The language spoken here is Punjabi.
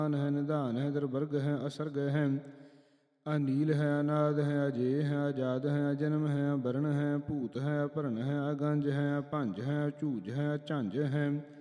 ਹੈ, ਨਿਧਾਨ ਹੈ, ਦੁਰਵਰਗ ਹੈ, ਅਸਰਗ ਹੈ, ਅਨੀਲ ਹੈ, ਅਨਾਦ ਹੈ, ਅਜੇ ਹੈ, ਆਜ਼ਾਦ ਹੈ, ਅਜਨਮ ਹੈ, ਵਰਨ ਹੈ, ਭੂਤ ਹੈ, ਭਰਨ ਹੈ, ਅਗੰਜ ਹੈ, ਭੰਜ ਹੈ, ਝੂਜ ਹੈ, ਝੰਜ ਹੈ,